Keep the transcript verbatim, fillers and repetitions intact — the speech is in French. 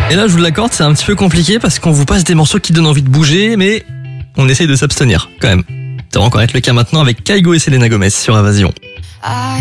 Et là, je vous l'accorde, c'est un petit peu compliqué parce qu'on vous passe des morceaux qui donnent envie de bouger, mais on essaye de s'abstenir quand même. Ça va encore être le cas maintenant avec Kygo et Selena Gomez sur Invasion.